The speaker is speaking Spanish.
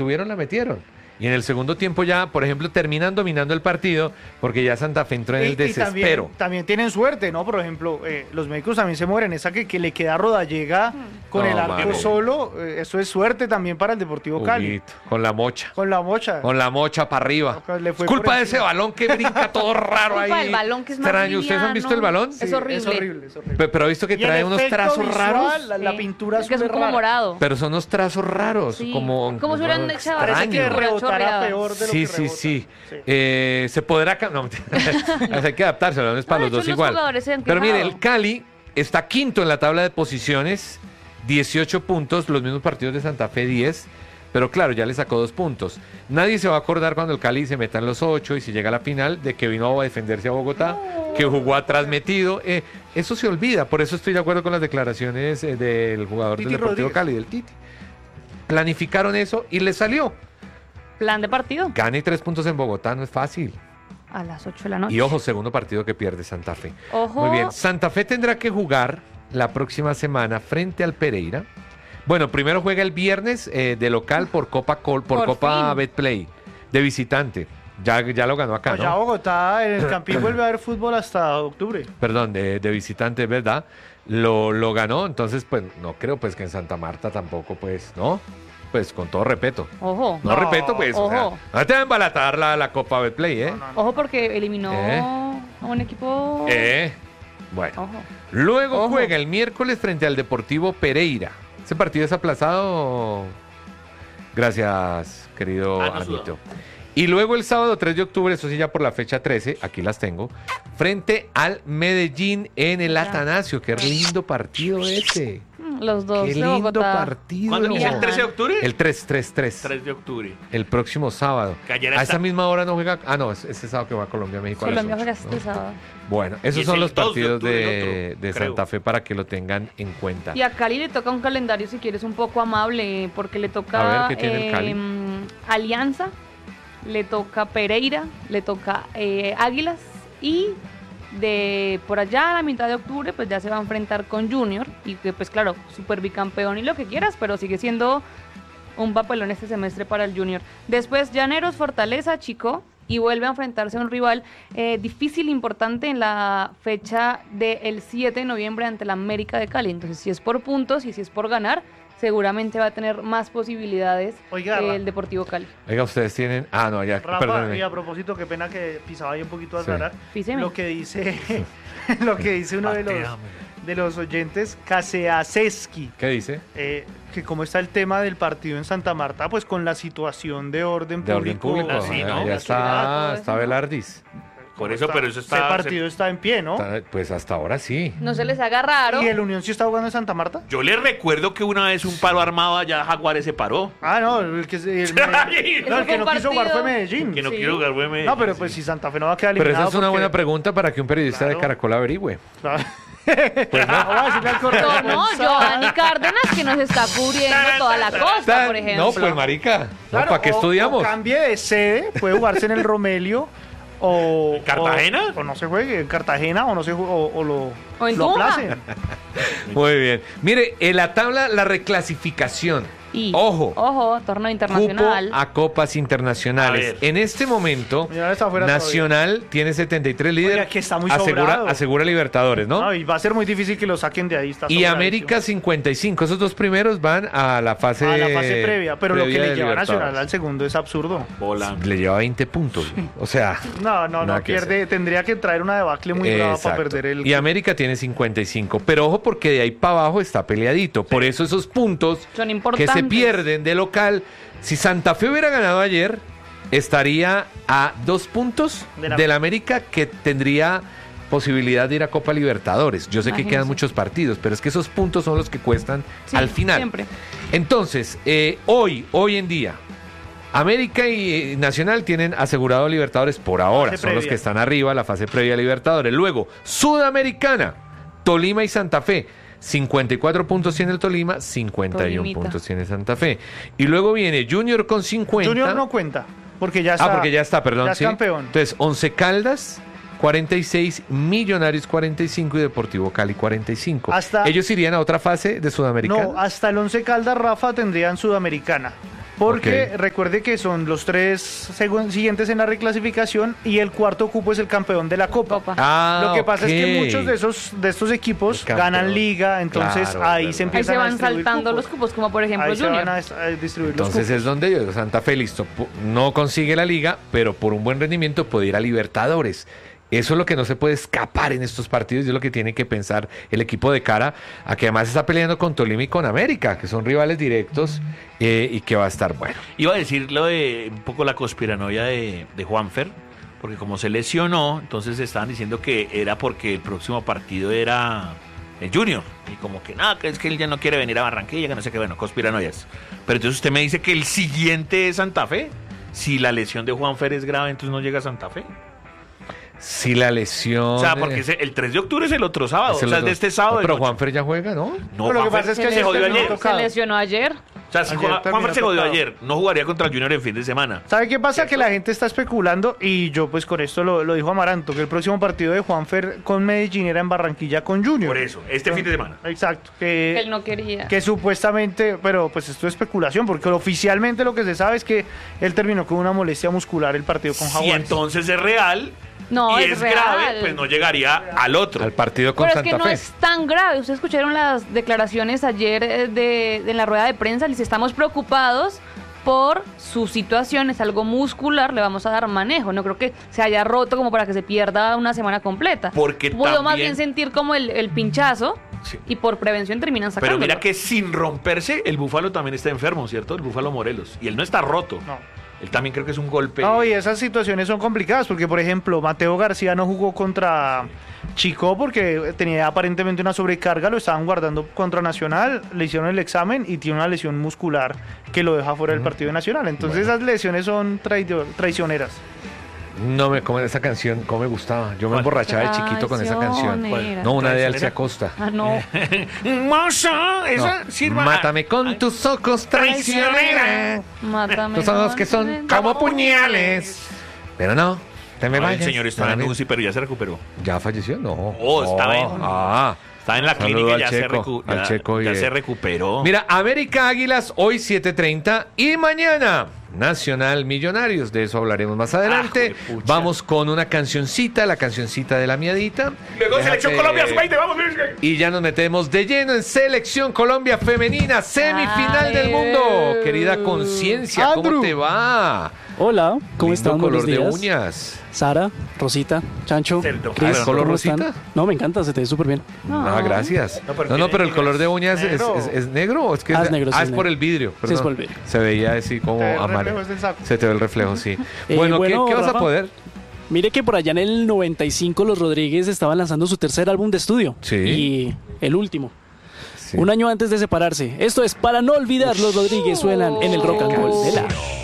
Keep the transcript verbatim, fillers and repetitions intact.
tuvieron la metieron. Y en el segundo tiempo ya, por ejemplo, terminan dominando el partido porque ya Santa Fe entró en Y- el y desespero. también, también tienen suerte, ¿no? Por ejemplo, eh, los médicos también se mueren. Esa que, que le queda a Rodallega con No, el arco mano. solo, eh, eso es suerte también para el Deportivo Cali. Huguito, con la mocha. Con la mocha. Con la mocha para arriba. Le fue Es culpa por de ese encima. balón que brinca todo raro ahí. Culpa del balón que es más extraño. ¿Ustedes han visto el liviano. balón? Sí, Es horrible. Es horrible, es horrible. Pe- Pero he visto que Y el trae unos efecto trazos visual, raros. La, la Sí. pintura es que es súper como rara. morado. Pero son unos trazos raros. Sí. Como, Como si hubieran echado- Parece que Extraño. rebotara Chorreada. peor de lo Sí, que sí, rebota. sí. Sí. Eh, se podrá... ca- No, mentira. Hay que adaptarse, no es para No, los de dos hecho, los igual. jugadores se han Pero mire, quejado. el Cali está quinto en la tabla de posiciones, dieciocho puntos, los mismos partidos de Santa Fe, diez. Pero claro, ya le sacó dos puntos. Nadie se va a acordar cuando el Cali se meta en los ocho y si llega a la final de que vino a defenderse a Bogotá, que jugó atrás metido. Eh, eso se olvida, por eso estoy de acuerdo con las declaraciones eh, del jugador Titi del Deportivo Rodríguez. Cali, del Titi. Planificaron eso y le salió. Plan de partido Gane tres puntos en Bogotá, no es fácil. a las ocho de la noche. Y ojo, segundo partido que pierde Santa Fe. Ojo. Muy bien, Santa Fe tendrá que jugar la próxima semana frente al Pereira. Bueno, primero juega el viernes eh, de local por Copa Col, por, Por Copa fin. Betplay, de visitante. Ya, ya lo ganó acá, Allá ¿no? Bogotá, en el Campín vuelve a haber fútbol hasta octubre. Perdón, de, de visitante, ¿verdad? Lo, lo ganó, entonces, pues, no creo pues que en Santa Marta tampoco, pues, ¿no? Pues, con todo respeto. Ojo. No, No, respeto, pues, o sea, ojo. no te va a embalatar la, la Copa Betplay, ¿eh? No, no, no. Ojo porque eliminó Eh. a un equipo. Eh, bueno. Ojo. Luego Ojo. juega el miércoles frente al Deportivo Pereira. ¿Ese partido es aplazado? Gracias, querido Ah, no Anito. suda. Y luego el sábado tres de octubre, eso sí ya por la fecha trece, aquí las tengo, frente al Medellín en el Ya. Atanasio. Qué lindo partido ese. Los dos Qué de lindo Bogotá. partido. ¿Cuándo inicia el Ajá. trece de octubre? El tres, tres, tres. tres de octubre. El próximo sábado. Que ayer A está- esa misma hora no juega. Ah, no, es ese sábado que va a Colombia, México. a las Colombia ocho, juega este ¿no? sábado. Bueno, Y esos es son el los dos de partidos octubre el de, otro, de creo. Santa Fe para que lo tengan en cuenta. Y a Cali le toca un calendario, si quieres, un poco amable, porque le toca A ver, ¿qué tiene el Cali? em, Alianza, le toca Pereira, le toca eh, Águilas y de por allá a la mitad de octubre pues ya se va a enfrentar con Junior y que pues claro, super bicampeón y lo que quieras, pero sigue siendo un papelón este semestre para el Junior. Después Llaneros, Fortaleza, Chico y vuelve a enfrentarse a un rival eh, difícil, importante en la fecha del siete de noviembre ante la América de Cali. Entonces si es por puntos y si es por ganar, seguramente va a tener más posibilidades Oiga, que Ra- el Deportivo Cali. Oiga, ustedes tienen. Ah, no, ya, Rafa, perdóneme. y a propósito, qué pena que pisaba ahí un poquito a Sí. aclarar. Píseme. Lo que dice, lo que dice uno de los, de los oyentes, Caseaseski, ¿Qué dice? eh, que cómo está el tema del partido en Santa Marta, pues con la situación de orden De orden público. público. sí, ya- ¿no? Ya la seguridad, está, todo está eso, ¿no? Velardis. Por eso, pero eso está... Ese partido está en pie, ¿no? Está- pues hasta ahora sí. No se les haga raro. ¿Y el Unión sí está jugando en Santa Marta? Yo le recuerdo que una vez un paro armado allá Jaguares se paró. Ah, no, el que, se- el- Ay, no, el que no fue un quiso jugar fue partido. Medellín. Que no Sí. quiero jugar, güey. me- No, pero sí. pues si Santa Fe no va a quedar Pero eliminado. esa es una porque- buena pregunta para que un periodista de Claro. Caracol averigüe. Claro. Pues no. Vamos a decirle al No, corresponsal. Giovanni Cárdenas que nos está cubriendo toda la costa, por ejemplo. No, pues marica. No, Claro, ¿para qué o- estudiamos? O cambie de sede, puede jugarse en el Romelio o... ¿En Cartagena? O, o no se juegue en Cartagena o no se jue- o, o lo, O en lo Tunja. aplacen. Muy bien. Mire, en la tabla, la reclasificación. Y, Ojo. Ojo, torneo internacional. Cupo a copas internacionales. A ver. En este momento, Millonarios está afuera Nacional tiene setenta y tres líderes. Oiga, que está muy asegura, sobrado. asegura Libertadores, ¿no? No, y va a ser muy difícil que lo saquen de ahí. Está Y sobradísimo. América cincuenta y cinco. Esos dos primeros van a la fase A la fase previa, pero lo que previa le de lleva a Nacional Libertadores. al segundo es absurdo. Bola. Le lleva veinte puntos. O sea, No, no, Nada no, que pierde, tendría que traer una debacle muy brava para exacto. perder el... Y América tiene cincuenta y cinco. Pero ojo, porque de ahí para abajo está peleadito. Por eso esos puntos Son que importantes. se pierden de local. Si Santa Fe hubiera ganado ayer, estaría a dos puntos De la- del América, que tendría posibilidad de ir a Copa Libertadores. Yo sé que Imagínese. quedan muchos partidos, pero es que esos puntos son los que cuestan Sí, al final. siempre. Entonces, eh, hoy, hoy en día, América y eh, Nacional tienen asegurado Libertadores por ahora. Fase Son los previa. que están arriba, la fase previa a Libertadores. Luego, Sudamericana, Tolima y Santa Fe. cincuenta y cuatro puntos tiene el Tolima, cincuenta y uno Tolimita. puntos tiene Santa Fe. Y luego viene Junior con cincuenta. Junior no cuenta, porque ya está... Ah, porque ya está, perdón. ya es sí. campeón. Entonces, Once Caldas, cuarenta y seis, Millonarios cuarenta y cinco y Deportivo Cali cuarenta y cinco. Hasta- Ellos irían a otra fase de Sudamericana. No, hasta el Once Caldas, Rafa, tendrían Sudamericana. Porque Ok. recuerde que son los tres segun- siguientes en la reclasificación y el cuarto cupo es el campeón de la Copa. Copa. Ah, Lo que pasa ok. es que muchos de esos de estos equipos El campeón. ganan liga, entonces Claro, ahí verdad. se Ahí empiezan se a van distribuir saltando cupos. los cupos, como por ejemplo Ahí se Junior. van a, a distribuir Entonces los cupos. es donde yo digo, Santa Fe, listo, pu- no consigue la liga, pero por un buen rendimiento puede ir a Libertadores. Eso es lo que no se puede escapar en estos partidos y es lo que tiene que pensar el equipo de cara a que además está peleando con Tolima y con América, que son rivales directos eh, y que va a estar bueno. Iba a decir lo de un poco la conspiranoia de, de Juanfer, porque como se lesionó, entonces estaban diciendo que era porque el próximo partido era el Junior. Y como que nada, que es que él ya no quiere venir a Barranquilla, que no sé qué, bueno, conspiranoias. Pero entonces usted me dice que el siguiente es Santa Fe. Si la lesión de Juanfer es grave, entonces no llega a Santa Fe. Si la lesión... O sea, eh, porque ese- el tres de octubre es el otro sábado. es el o sea, es otro- de este sábado. No, de pero noche. Juanfer ya juega, ¿no? No, Pero lo que Juanfer pasa es que se ayer jodió terminó ayer. tocado. Se Tocado. lesionó ayer. O sea, si Ayer Juan- terminó Juanfer se jodió tocado. ayer. No jugaría contra el Junior en fin de semana. ¿Sabe qué pasa? ¿Cierto? Que la gente está especulando y yo pues con esto lo, lo dijo Amaranto, que el próximo partido de Juanfer con Medellín era en Barranquilla con Junior. Por eso, este fin de semana. Exacto, Que que, él no quería. que supuestamente, pero pues esto es especulación, porque oficialmente lo que se sabe es que él terminó con una molestia muscular el partido con Si Jaguares. entonces es real No, y es es, real. grave, pues no llegaría al otro. Al partido con Pero es Santa que no Fe. es tan grave. Ustedes escucharon las declaraciones ayer eh, de, de en la rueda de prensa. Les estamos preocupados por su situación. Es algo muscular. Le vamos a dar manejo. No creo que se haya roto como para que se pierda una semana completa. Porque Pudo más también- bien sentir como el, el pinchazo Sí. y por prevención terminan sacándolo. Pero mira que sin romperse, el Búfalo también está enfermo, ¿cierto? El Búfalo Morelos. Y él no está roto. No. Él también creo que es un golpe. No, y esas situaciones son complicadas porque, por ejemplo, Mateo García no jugó contra Chico porque tenía aparentemente una sobrecarga, lo estaban guardando contra Nacional, le hicieron el examen y tiene una lesión muscular que lo deja fuera del partido de Nacional. Entonces esas lesiones son traido- traicioneras. No me come esa canción, como me gustaba. Yo me ¿Cuál? emborrachaba de chiquito con esa canción. Traicionera. No, una de ¿Traicionera? Alcia Costa. Ah, no. Moza, esa No. sirva. Mátame con Ay, tus ojos, traicionera. Mátame. Tus ojos que son como puñales. Pero no, te me no, el vayas. señor está Para en mí- U C I, pero ya se recuperó. ¿Ya falleció? No. Oh, estaba en- Ah. Está en la Saludo clínica al y ya, se, Checo, recu- al ya- Checo y ya de- se recuperó. Mira, América Águilas hoy siete treinta y mañana Nacional Millonarios. De eso hablaremos más adelante. Ah, juepucha. Vamos con una cancioncita, la cancioncita de la miadita. Luego Déjate- Selección Colombia, sub veinte, vamos. Y ya nos metemos de lleno en Selección Colombia Femenina, semifinal Ay. del mundo. Querida Conciencia, ¿cómo Andrew. te va? Hola, ¿cómo Lindo están? color Buenos de días. uñas. Sara, Rosita, Chancho, Cerdo. Cris, Ah, ¿color ¿cómo están? rosita? No, me encanta, se te ve súper bien. Ah, gracias. No, No, pero no, tiene- pero el color de uñas es, negro. es- es negro o es que Ah, es negro, sí, ah, es es por negro. el vidrio. Sí, perdón. es por el vidrio. Se veía así como El amarillo. reflejo es del saco. Se te ve el reflejo, sí. Eh, bueno, bueno, ¿qué, qué vas a Rafa. poder? Mire que por allá en el noventa y cinco los Rodríguez estaban lanzando su tercer álbum de estudio. Sí. Y el último. Sí. Un año antes de separarse. Esto es Para no olvidar, los Rodríguez suenan en el rock and roll de la...